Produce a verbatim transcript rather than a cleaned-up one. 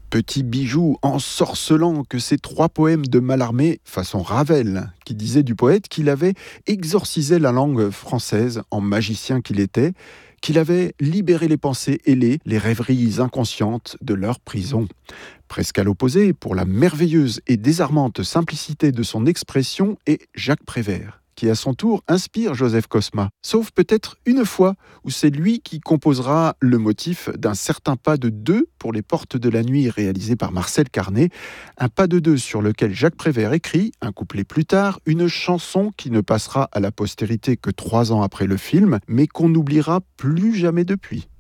Petit bijou ensorcelant que ces trois poèmes de Mallarmé, façon Ravel, qui disait du poète qu'il avait exorcisé la langue française en magicien qu'il était, qu'il avait libéré les pensées ailées, les rêveries inconscientes de leur prison. Presque à l'opposé, pour la merveilleuse et désarmante simplicité de son expression, est Jacques Prévert, qui à son tour inspire Joseph Cosma. Sauf peut-être une fois où c'est lui qui composera le motif d'un certain pas de deux pour les portes de la nuit réalisé par Marcel Carné, un pas de deux sur lequel Jacques Prévert écrit, un couplet plus tard, une chanson qui ne passera à la postérité que trois ans après le film, mais qu'on n'oubliera plus jamais depuis.